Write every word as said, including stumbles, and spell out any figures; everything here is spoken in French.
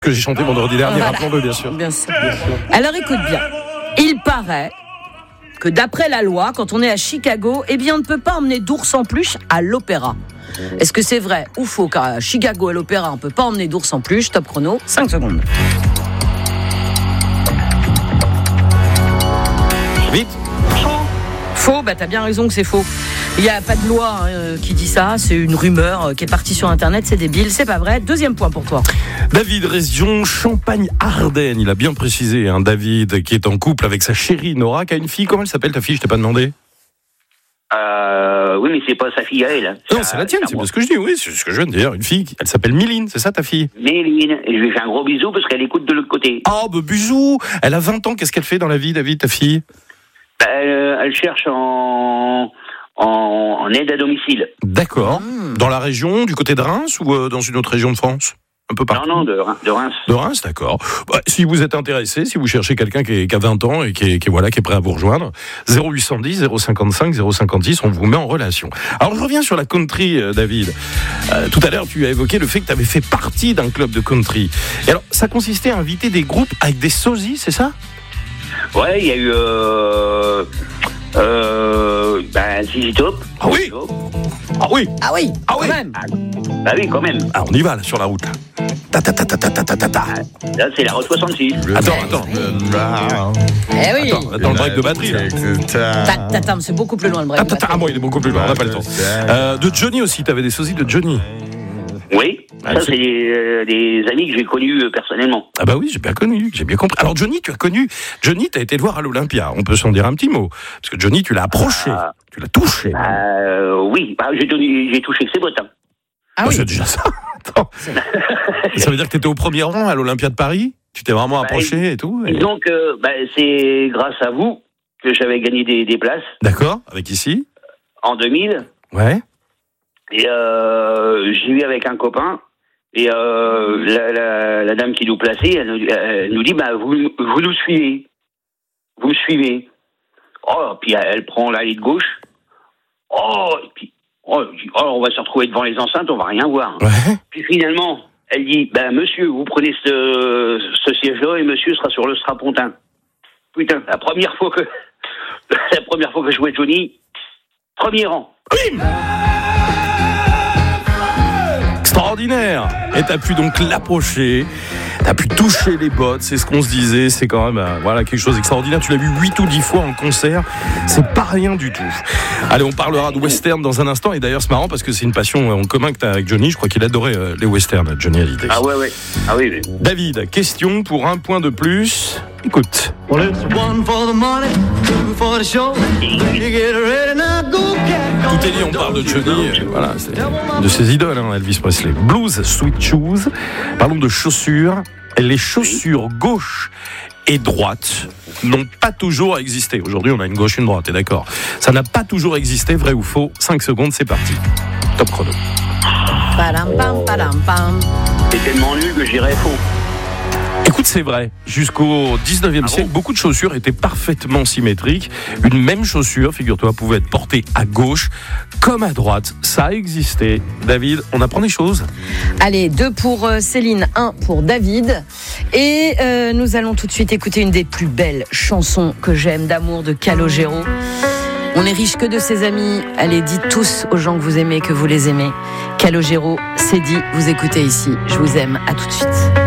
que j'ai chanté vendredi dernier, voilà. Rappelons-le bien sûr. Bien sûr. Alors écoute bien, il paraît que d'après la loi, quand on est à Chicago, eh bien on ne peut pas emmener d'ours en peluche à l'opéra. Est-ce que c'est vrai ou faux qu'à Chicago, à l'opéra, on ne peut pas emmener d'ours en peluche? Top chrono, cinq secondes. Vite. Faux, bah t'as bien raison que c'est faux. Il n'y a pas de loi euh, qui dit ça, c'est une rumeur euh, qui est partie sur internet, c'est débile, c'est pas vrai. Deuxième point pour toi. David, région Champagne-Ardenne, il a bien précisé, hein, David, qui est en couple avec sa chérie Nora, qui a une fille. Comment elle s'appelle ta fille? Je t'ai pas demandé. Euh, oui, mais c'est pas sa fille à elle. Non, c'est la tienne, c'est bien ce que je dis, oui, c'est ce que je viens de dire. Une fille, elle s'appelle Méline, c'est ça ta fille? Méline, et je lui fais un gros bisou parce qu'elle écoute de l'autre côté. Oh, bah bisous. Elle a vingt ans, qu'est-ce qu'elle fait dans la vie, David, ta fille? Bah, elle, elle cherche en, en, en aide à domicile. D'accord. Mmh. Dans la région, du côté de Reims ou euh, dans une autre région de France? Un peu partout. Non, non, de, de Reims. De Reims, d'accord. Bah, si vous êtes intéressé, si vous cherchez quelqu'un qui, est, qui a vingt ans et qui est, qui est, voilà, qui est prêt à vous rejoindre, zéro huit cent dix, zéro cinquante-cinq, zéro cinquante-six, on vous met en relation. Alors je reviens sur la country, euh, David. Euh, tout à l'heure, tu as évoqué le fait que tu avais fait partie d'un club de country. Et alors, ça consistait à inviter des groupes avec des sosies, c'est ça? Ouais, il y a eu... Euh, euh, ben, Z Z Top. Ah oui. Ah oui. Ah oui. Ah oui. Quand même. Ah, bah oui, quand même. Ah, on y va là sur la route. Là. Ta ta ta ta ta ta ta ta. Là, c'est la route soixante-six. Attends, attends. Eh oui. Attends, attends le break de batterie là. Attends, c'est beaucoup plus loin le break. Attends, ah bon, il est beaucoup plus loin. On n'a pas le temps. Euh, de Johnny aussi. T'avais des sosies de Johnny. Oui. Ah, ça, c'est c'est des, euh, des amis que j'ai connus euh, personnellement. Ah bah oui, j'ai bien connu, j'ai bien compris. Alors Johnny, tu as connu, Johnny, t'as été le voir à l'Olympia. On peut s'en dire un petit mot. Parce que Johnny, tu l'as approché, ah, tu l'as touché. Euh, oui, bah, j'ai, donné, j'ai touché ses bottes. Hein. Ah bah, oui. C'est déjà ça. Attends. Ça veut dire que t'étais au premier rang à l'Olympia de Paris? Tu t'es vraiment approché bah, et tout et... Donc, euh, bah, c'est grâce à vous que j'avais gagné des, des places. D'accord, avec ici. En deux mille. Ouais. Et euh, j'y vais avec un copain. Et euh, la, la, la dame qui nous plaçait, elle nous, elle nous dit, bah, vous, vous nous suivez. Vous me suivez. Oh, puis elle prend l'allée de gauche. Oh, et puis, oh, oh, on va se retrouver devant les enceintes, on va rien voir. Ouais. Puis finalement, elle dit, bah, monsieur, vous prenez ce, ce siège-là et monsieur sera sur le strapontin. Putain, la première fois que, la première fois que je jouais Johnny, premier rang. Bim! Extraordinaire. Et t'as pu donc l'approcher, t'as pu toucher les bottes, c'est ce qu'on se disait, c'est quand même euh, voilà, quelque chose d'extraordinaire. Tu l'as vu huit ou dix fois en concert, c'est pas rien du tout. Allez, on parlera de western dans un instant, et d'ailleurs c'est marrant parce que c'est une passion en commun que t'as avec Johnny, je crois qu'il adorait euh, les westerns, Johnny Hallyday. Ah ouais, ouais. Ah oui, oui. David, question pour un point de plus, écoute. Well, it's one for the money, two for the show. You get ready now, go cat. Tout est lié, on parle de Johnny, euh, voilà, c'est de ses idoles, hein, Elvis Presley. Blues, Sweet Shoes. Parlons de chaussures. Les chaussures gauche et droite n'ont pas toujours existé. Aujourd'hui, on a une gauche et une droite, t'es d'accord? Ça n'a pas toujours existé, vrai ou faux? cinq secondes, c'est parti. Top chrono. Padam, pam, padam, pam. C'est tellement nul que je dirais faux. Écoute, c'est vrai. Jusqu'au dix-neuvième Ah siècle, bon beaucoup de chaussures étaient parfaitement symétriques. Une même chaussure, figure-toi, pouvait être portée à gauche comme à droite. Ça a existé. David, on apprend des choses. Allez, deux pour euh, Céline, un pour David. Et euh, nous allons tout de suite écouter une des plus belles chansons que j'aime d'amour de Calogero. On est riche que de ses amis. Allez, dites tous aux gens que vous aimez que vous les aimez. Calogero, c'est dit, vous écoutez ici. Je vous aime, à tout de suite.